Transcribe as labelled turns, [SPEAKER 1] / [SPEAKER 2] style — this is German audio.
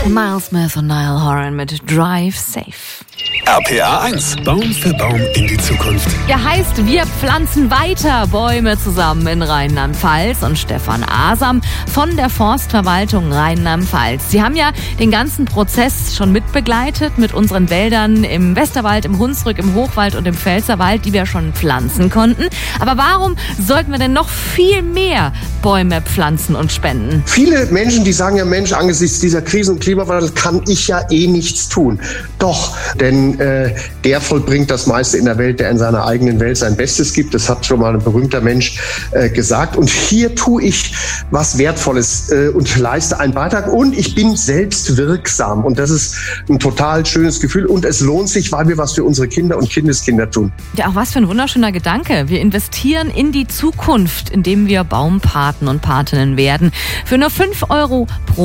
[SPEAKER 1] Miles Smith und Niall Horan mit Drive Safe.
[SPEAKER 2] RPA 1, Baum für Baum in die Zukunft.
[SPEAKER 1] Ja, heißt, wir pflanzen weiter Bäume zusammen in Rheinland-Pfalz und Stefan Asam von der Forstverwaltung Rheinland-Pfalz. Sie haben ja den ganzen Prozess schon mitbegleitet mit unseren Wäldern im Westerwald, im Hunsrück, im Hochwald und im Pfälzerwald, die wir schon pflanzen konnten. Aber warum sollten wir denn noch viel mehr Bäume pflanzen und spenden?
[SPEAKER 3] Viele Menschen, die sagen ja, Mensch, angesichts dieser Krise und Klimawandel kann ich ja nichts tun. Doch, denn der vollbringt das meiste in der Welt, der in seiner eigenen Welt sein Bestes gibt. Das hat schon mal ein berühmter Mensch gesagt. Und hier tue ich was Wertvolles und leiste einen Beitrag. Und ich bin selbst wirksam. Und das ist ein total schönes Gefühl. Und es lohnt sich, weil wir was für unsere Kinder und Kindeskinder tun.
[SPEAKER 1] Ja, auch was für ein wunderschöner Gedanke. Wir investieren in die Zukunft, indem wir Baumpaten und Patinnen werden. Für nur 5 € pro